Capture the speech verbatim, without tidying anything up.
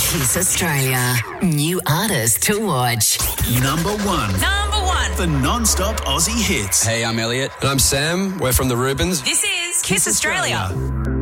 Kiss Australia. New artist to watch. Number one. Number one. The non-stop Aussie hits. Hey, I'm Elliot. And I'm Sam. We're from the Rubens. This is Kiss, Kiss Australia. Australia.